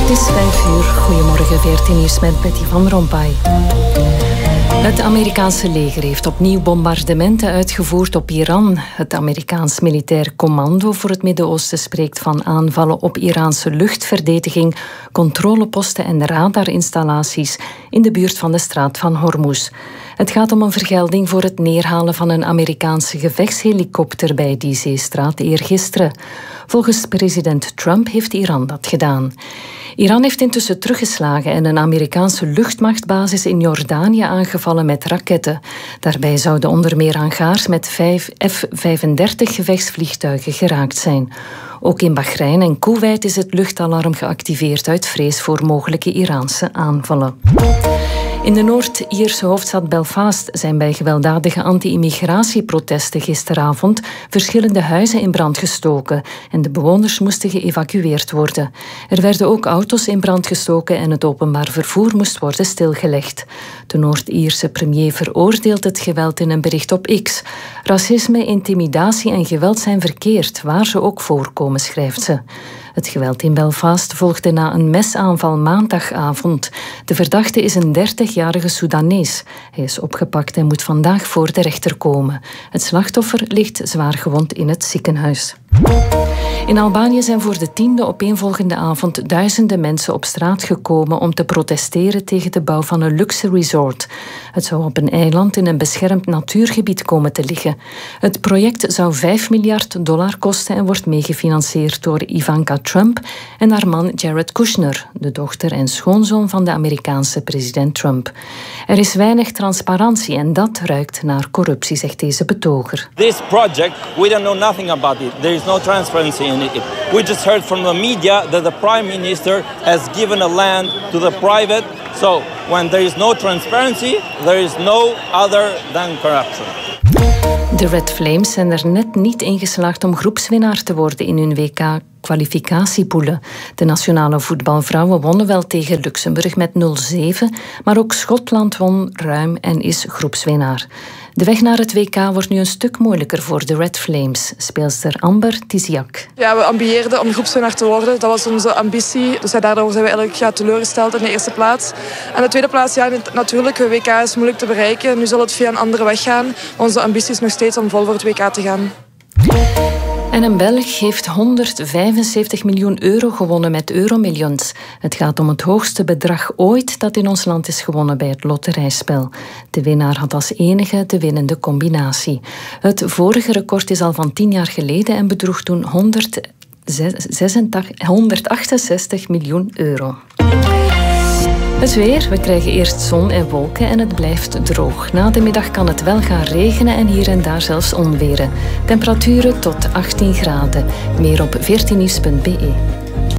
Het is 5:00. Goedemorgen, 14 nieuws met Betty van Rompuy. Het Amerikaanse leger heeft opnieuw bombardementen uitgevoerd op Iran. Het Amerikaans Militair Commando voor het Midden-Oosten spreekt van aanvallen op Iraanse luchtverdediging, controleposten en radarinstallaties in de buurt van de straat van Hormuz. Het gaat om een vergelding voor het neerhalen van een Amerikaanse gevechtshelikopter bij die zeestraat eergisteren. Volgens president Trump heeft Iran dat gedaan. Iran heeft intussen teruggeslagen en een Amerikaanse luchtmachtbasis in Jordanië aangevallen met raketten. Daarbij zouden onder meer hangars met 5 F-35 gevechtsvliegtuigen geraakt zijn. Ook in Bahrein en Koeweit is het luchtalarm geactiveerd uit vrees voor mogelijke Iraanse aanvallen. In de Noord-Ierse hoofdstad Belfast zijn bij gewelddadige anti-immigratieprotesten gisteravond verschillende huizen in brand gestoken en de bewoners moesten geëvacueerd worden. Er werden ook auto's in brand gestoken en het openbaar vervoer moest worden stilgelegd. De Noord-Ierse premier veroordeelt het geweld in een bericht op X. Racisme, intimidatie en geweld zijn verkeerd, waar ze ook voorkomen, schrijft ze. Het geweld in Belfast volgde na een mesaanval maandagavond. De verdachte is een 30-jarige Soedanees. Hij is opgepakt en moet vandaag voor de rechter komen. Het slachtoffer ligt zwaargewond in het ziekenhuis. In Albanië zijn voor de 10e opeenvolgende avond duizenden mensen op straat gekomen om te protesteren tegen de bouw van een luxe resort. Het zou op een eiland in een beschermd natuurgebied komen te liggen. Het project zou $5 miljard kosten en wordt meegefinancierd door Ivanka Trump en haar man Jared Kushner, de dochter en schoonzoon van de Amerikaanse president Trump. Er is weinig transparantie en dat ruikt naar corruptie, zegt deze betoger. This project, we don't know nothing about it. There is no transparency in it. We just heard from the media that the prime minister has given a land to the private. So when there is no transparency, there is no other than corruption. De Red Flames zijn er net niet in geslaagd om groepswinnaar te worden in hun WK-kwalificatiepoelen. De nationale voetbalvrouwen wonnen wel tegen Luxemburg met 0-7, maar ook Schotland won ruim en is groepswinnaar. De weg naar het WK wordt nu een stuk moeilijker voor de Red Flames. Speelster Amber Tiziak. Ja, we ambieerden om groepswinnaar te worden. Dat was onze ambitie. Dus daardoor zijn we eigenlijk teleurgesteld in de eerste plaats. En de tweede plaats, ja, natuurlijk, het WK is moeilijk te bereiken. Nu zal het via een andere weg gaan. Onze ambitie is nog steeds om vol voor het WK te gaan. En een Belg heeft €175 miljoen gewonnen met Euromillions. Het gaat om het hoogste bedrag ooit dat in ons land is gewonnen bij het loterijspel. De winnaar had als enige de winnende combinatie. Het vorige record is al van 10 jaar geleden en bedroeg toen €168 miljoen. Het weer. We krijgen eerst zon en wolken en het blijft droog. Na de middag kan het wel gaan regenen en hier en daar zelfs onweren. Temperaturen tot 18 graden. Meer op 14nieuws.be.